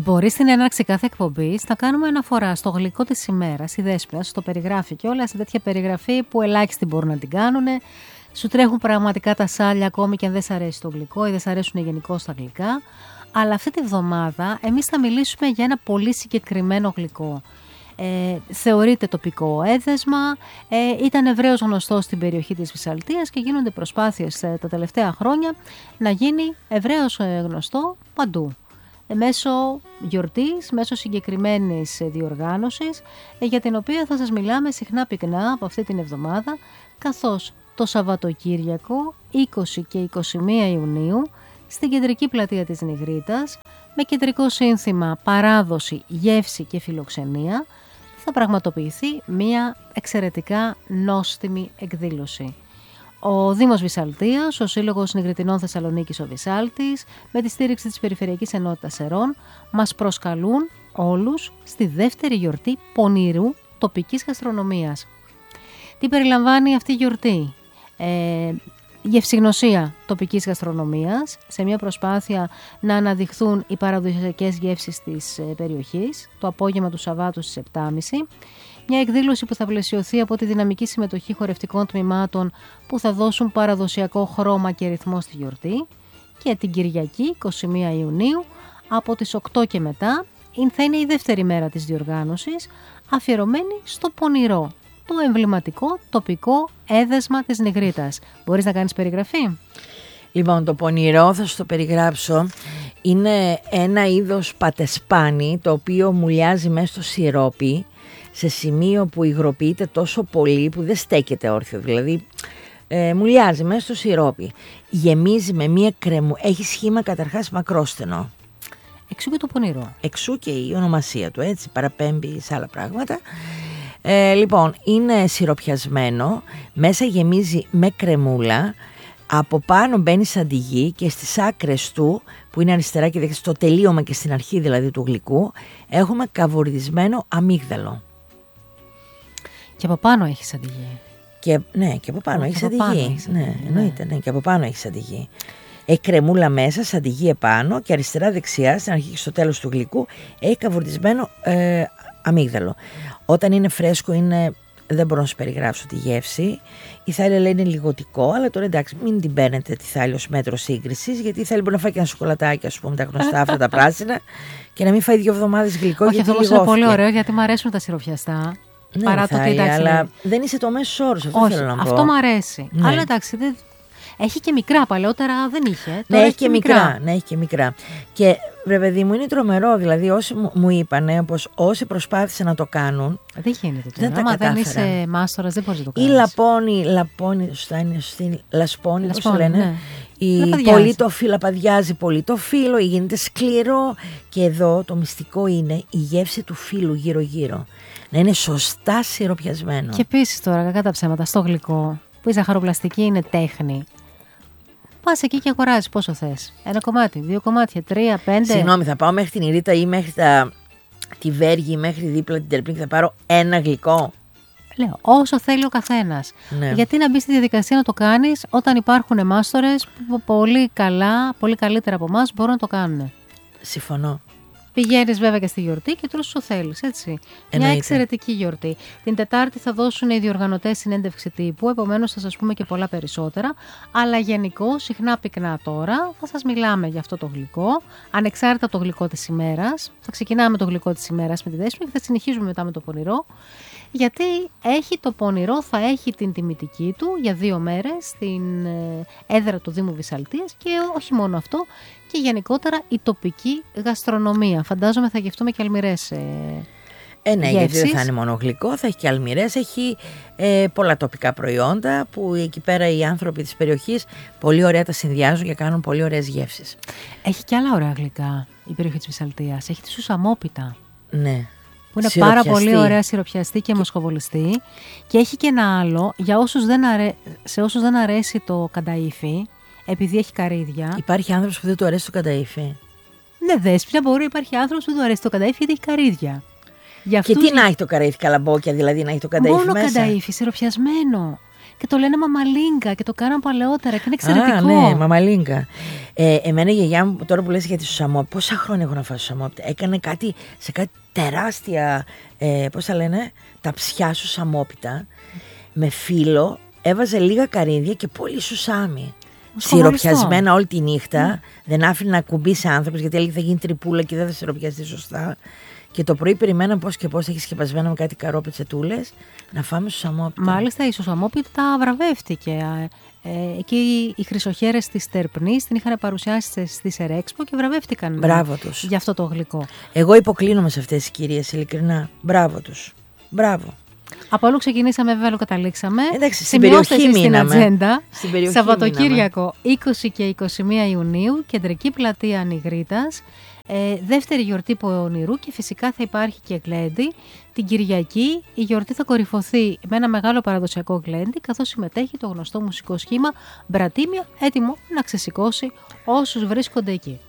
Μπορεί στην έναρξη κάθε εκπομπής να κάνουμε αναφορά στο γλυκό της ημέρας. Η Δέσποινα στο περιγράφει και όλα σε τέτοια περιγραφή που ελάχιστοι μπορούν να την κάνουν. Σου τρέχουν πραγματικά τα σάλια ακόμη και αν δεν σ' αρέσει το γλυκό ή δεν σ' αρέσουν γενικώς τα γλυκά. Αλλά αυτή τη βδομάδα εμείς θα μιλήσουμε για ένα πολύ συγκεκριμένο γλυκό. Θεωρείται τοπικό έδεσμα, ήταν ευρέως γνωστό στην περιοχή της Βυσσαλτίας και γίνονται προσπάθειες τα τελευταία χρόνια να γίνει ευρέως γνωστό παντού. Μέσω γιορτής, μέσω συγκεκριμένης διοργάνωσης, για την οποία θα σας μιλάμε συχνά πυκνά από αυτή την εβδομάδα, καθώς το Σαββατοκύριακο 20 και 21 Ιουνίου στην κεντρική πλατεία της Νιγρίτας, με κεντρικό σύνθημα παράδοση, γεύση και φιλοξενία, θα πραγματοποιηθεί μια εξαιρετικά νόστιμη εκδήλωση. Ο Δήμος Βυσσαλτίας, ο Σύλλογος Νιγριτινών Θεσσαλονίκης ο Βυσσάλτης, με τη στήριξη της Περιφερειακής Ενότητας Σερών, μας προσκαλούν όλους στη δεύτερη γιορτή πονηρού τοπικής γαστρονομίας. Τι περιλαμβάνει αυτή η γιορτή? Γευσηγνωσία τοπικής γαστρονομίας, σε μια προσπάθεια να αναδειχθούν οι παραδοσιακές γεύσεις της περιοχής, το απόγευμα του Σαββάτου στις 7.30. Μια εκδήλωση που θα πλαισιωθεί από τη δυναμική συμμετοχή χορευτικών τμήματων που θα δώσουν παραδοσιακό χρώμα και ρυθμό στη γιορτή. Και την Κυριακή, 21 Ιουνίου, από τις 8 και μετά, θα είναι η δεύτερη μέρα της διοργάνωσης, αφιερωμένη στο πονηρό, το εμβληματικό τοπικό έδεσμα της Νιγρίτας. Μπορείς να κάνεις περιγραφή? Λοιπόν, το πονηρό θα σου το περιγράψω. Είναι ένα είδος πατεσπάνι, το οποίο μουλιάζει μέσα στο σιρόπι, σε σημείο που υγροποιείται τόσο πολύ που δεν στέκεται όρθιο. Δηλαδή μουλιάζει μέσα στο σιρόπι. Γεμίζει με μία κρέμου. Έχει σχήμα καταρχάς μακρόστενο. Εξού και το πονηρό. Εξού και η ονομασία του, έτσι, παραπέμπει σε άλλα πράγματα. Λοιπόν, είναι σιροπιασμένο, μέσα γεμίζει με κρεμούλα, από πάνω μπαίνει σαν τη γη και στις άκρες του, που είναι αριστερά και δεξιά, στο τελείωμα και στην αρχή δηλαδή του γλυκού, έχουμε καβουρδισμένο αμύγδαλο. Και από πάνω έχει σαν τη γη. Ναι, και από πάνω έχει σαν τη γη. Ναι, εννοείται, ναι, και από πάνω έχει σαν τη γη. Έχει κρεμούλα μέσα, σαν τη γη επάνω και αριστερά-δεξιά, στην αρχή και στο τέλος του γλυκού, έχει καβουρδισμένο αμύγδαλο. Όταν είναι φρέσκο δεν μπορώ να σου περιγράψω τη γεύση. Η Θάλια λέει είναι λιγοτικό, αλλά τώρα εντάξει, μην την παίρνετε τη Θάλια ως μέτρο σύγκρισης, γιατί η Θάλια μπορεί να φάει και ένα σοκολατάκι, ας πούμε, τα γνωστά αυτά τα πράσινα, και να μην φάει 2 εβδομάδες γλυκό. Όχι, αυτό είναι πολύ ωραίο, γιατί μου αρέσουν τα σιροπιαστά. Ναι, παρά Θάλια, το ότι αλλά δεν είσαι το μέσο όρος, αυτό θέλω να πω. Αυτό μου αρέσει. Ναι. Αλλά εντάξει, έχει και μικρά, παλαιότερα δεν είχε. Ναι, έχει και μικρά. Ναι, έχει και μικρά. Και βρε παιδί μου, είναι τρομερό. Δηλαδή, όσοι μου είπανε πως όσοι προσπάθησαν να το κάνουν. Δεν γίνεται τώρα. Δεν τα κατάφεραν. Δεν είσαι μάστορας, δεν μπορείς να το κάνεις. Ή λαπώνει, σωστά είναι σωστή. Λασπώνει, πώς το λένε. Ναι. Πολύ το φύλλο, λαπαδιάζει πολύ το φύλλο, γίνεται σκληρό. Και εδώ το μυστικό είναι η γεύση του φύλλου γύρω-γύρω. Να είναι σωστά σιροπιασμένο. Και επίσης τώρα, κακά τα ψέματα, στο γλυκό, που η ζαχαροπλαστική είναι τέχνη. Πας εκεί και αγοράζεις πόσο θες. 1 κομμάτι, 2 κομμάτια, 3, 5. Συγγνώμη, θα πάω μέχρι την Ηρίτα ή μέχρι τη Βέργη ή μέχρι δίπλα την Τερπίνη και θα πάρω ένα γλυκό. Λέω, όσο θέλει ο καθένας. Ναι. Γιατί να μπει στη διαδικασία να το κάνεις όταν υπάρχουν μάστορες που πολύ καλά, πολύ καλύτερα από εμάς μπορούν να το κάνουν. Συμφωνώ. Πηγαίνεις βέβαια και στη γιορτή και τρως όσο θέλεις, έτσι. Μια εξαιρετική γιορτή. Την Τετάρτη θα δώσουν οι διοργανωτές συνέντευξη τύπου, επομένως θα σας πούμε και πολλά περισσότερα. Αλλά γενικώς, συχνά πυκνά τώρα, θα σας μιλάμε για αυτό το γλυκό, ανεξάρτητα από το γλυκό της ημέρας. Θα ξεκινάμε το γλυκό της ημέρας με τη Δέσποινα και θα συνεχίζουμε μετά με το πονηρό. Γιατί το πονηρό θα έχει την τιμητική του για 2 μέρες στην έδρα του Δήμου Βυσσαλτίας και όχι μόνο αυτό, και γενικότερα η τοπική γαστρονομία. Φαντάζομαι θα γευτούμε και αλμυρές ναι, γιατί δεν θα είναι μόνο γλυκό, θα έχει και αλμυρές, έχει πολλά τοπικά προϊόντα που εκεί πέρα οι άνθρωποι της περιοχής πολύ ωραία τα συνδυάζουν και κάνουν πολύ ωραίες γεύσεις. Έχει και άλλα ωραία γλυκά η περιοχή της Βυσσαλτίας, έχει τη σουσαμόπιτα. Ναι. Που είναι πάρα πολύ ωραία, σιροπιαστή και μοσχοβολιστή. Και έχει και ένα άλλο, για σε όσους δεν αρέσει το κανταΐφι, επειδή έχει καρύδια. Υπάρχει άνθρωπος που δεν του αρέσει το κανταΐφι. Ναι, Δέσποινα, μπορεί να υπάρχει άνθρωπος που δεν του αρέσει το κανταΐφι γιατί έχει καρύδια. Και τι να έχει το καρύδι, καλαμπόκια δηλαδή να έχει το κανταΐφι μόνο μέσα. Μόνο κανταΐφι, σιροπιασμένο. και το λένε μαμαλίγκα και το κάναν παλαιότερα και είναι εξαιρετικό. Ναι, μαμαλίγκα. Εμένα η γιαγιά μου, τώρα που λες για τη σουσαμόπιτα, πόσα χρόνια έχω να φάω σουσαμόπιτα, έκανε κάτι σε κάτι τεράστια, πώς θα λένε, ταψιά σουσαμόπιτα, με φύλλο, έβαζε λίγα καρύδια και πολύ σουσάμι. Σιροπιασμένα όλη τη νύχτα, δεν άφηνε να κουμπίσει άνθρωπος γιατί έλεγε θα γίνει τρυπούλα και δεν θα σιροπιαστεί σωστά. Και το πρωί περιμέναμε πώς και πώς έχει σκεπασμένα με κάτι καρόπετσετούλες να φάμε σουσαμόπιτα. Μάλιστα η σουσαμόπιτα βραβεύτηκε. Εκεί οι χρυσοχέρες της Τερπνής την είχαν παρουσιάσει στη Σερέξπο και βραβεύτηκαν. Μπράβο τους. Για αυτό το γλυκό. Εγώ υποκλίνομαι σε αυτές τις κυρίες, ειλικρινά. Μπράβο τους. Μπράβο. Από όλου ξεκινήσαμε, βέβαια, καταλήξαμε. Εντάξει, στην περιοχή μείναμε. Στην ατζέντα. Σαββατοκύριακο 20 και 21 Ιουνίου, κεντρική πλατεία Νιγρίτας. Δεύτερη γιορτή Πονηρού και φυσικά θα υπάρχει και γλέντι. Την Κυριακή η γιορτή θα κορυφωθεί με ένα μεγάλο παραδοσιακό γλέντι, καθώς συμμετέχει το γνωστό μουσικό σχήμα Μπρατίμιο, έτοιμο να ξεσηκώσει όσους βρίσκονται εκεί.